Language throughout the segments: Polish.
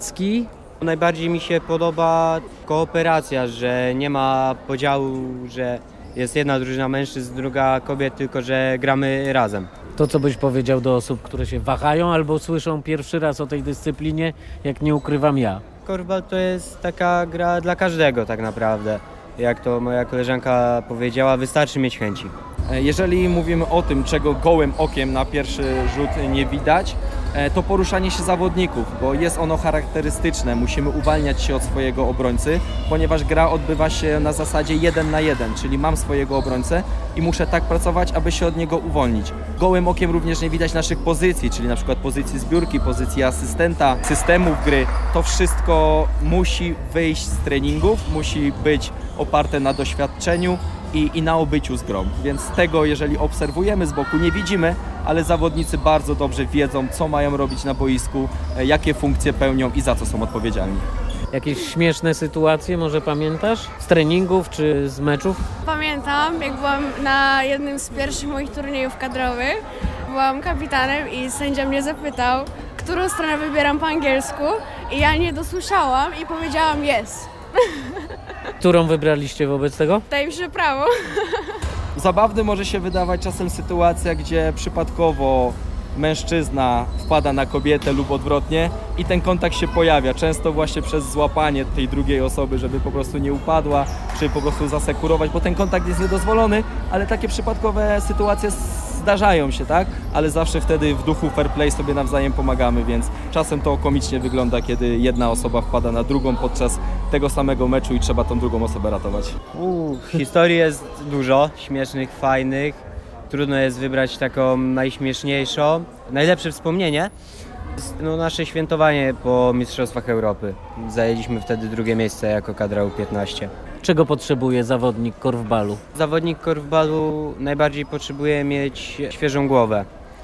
męski? Najbardziej mi się podoba kooperacja, że nie ma podziału, że jest jedna drużyna mężczyzn, druga kobiet, tylko że gramy razem. To co byś powiedział do osób, które się wahają albo słyszą pierwszy raz o tej dyscyplinie, jak nie ukrywam ja? Korfball to jest taka gra dla każdego tak naprawdę. Jak to moja koleżanka powiedziała, wystarczy mieć chęci. Jeżeli mówimy o tym, czego gołym okiem na pierwszy rzut nie widać, to poruszanie się zawodników, bo jest ono charakterystyczne. Musimy uwalniać się od swojego obrońcy, ponieważ gra odbywa się na zasadzie 1 na 1, czyli mam swojego obrońcę i muszę tak pracować, aby się od niego uwolnić. Gołym okiem również nie widać naszych pozycji, czyli na przykład pozycji zbiórki, pozycji asystenta, systemów gry. To wszystko musi wyjść z treningów, musi być oparte na doświadczeniu i na obyciu z grą. Więc tego, jeżeli obserwujemy z boku, nie widzimy, ale zawodnicy bardzo dobrze wiedzą, co mają robić na boisku, jakie funkcje pełnią i za co są odpowiedzialni. Jakieś śmieszne sytuacje może pamiętasz? Z treningów czy z meczów? Pamiętam, jak byłam na jednym z pierwszych moich turniejów kadrowych, byłam kapitanem i sędzia mnie zapytał, którą stronę wybieram po angielsku i ja nie dosłyszałam i powiedziałam yes. Którą wybraliście wobec tego? Daj mi się prawo. Zabawny może się wydawać czasem sytuacja, gdzie przypadkowo mężczyzna wpada na kobietę lub odwrotnie i ten kontakt się pojawia, często właśnie przez złapanie tej drugiej osoby, żeby po prostu nie upadła, czy po prostu zasekurować, bo ten kontakt jest niedozwolony, ale takie przypadkowe sytuacje zdarzają się, tak? Ale zawsze wtedy w duchu fair play sobie nawzajem pomagamy, więc czasem to komicznie wygląda, kiedy jedna osoba wpada na drugą podczas tego samego meczu i trzeba tą drugą osobę ratować. Historii jest dużo, śmiesznych, fajnych. Trudno jest wybrać taką najśmieszniejszą. Najlepsze wspomnienie to nasze świętowanie po Mistrzostwach Europy. Zajęliśmy wtedy drugie miejsce jako kadra U15. Czego potrzebuje zawodnik korfbalu? Zawodnik korfbalu najbardziej potrzebuje mieć świeżą głowę,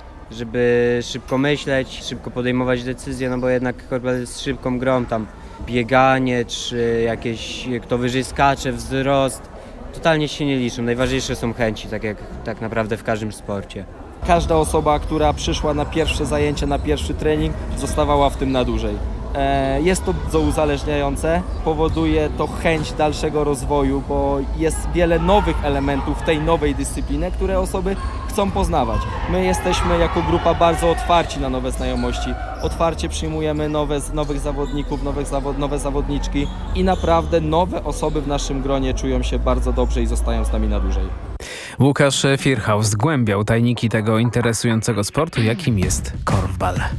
żeby szybko myśleć, szybko podejmować decyzje, no bo jednak korfbal jest szybką grą, tam bieganie czy jakieś kto wyżej skacze, wzrost. Totalnie się nie liczą, najważniejsze są chęci, tak jak tak naprawdę w każdym sporcie. Każda osoba, która przyszła na pierwsze zajęcie, na pierwszy trening, zostawała w tym na dłużej. Jest to bardzo uzależniające, powoduje to chęć dalszego rozwoju, bo jest wiele nowych elementów w tej nowej dyscyplinie, które osoby chcą poznawać. My jesteśmy jako grupa bardzo otwarci na nowe znajomości, otwarcie przyjmujemy nowych zawodników, nowe zawodniczki i naprawdę nowe osoby w naszym gronie czują się bardzo dobrze i zostają z nami na dłużej. Łukasz Firchaus zgłębiał tajniki tego interesującego sportu, jakim jest korfbal.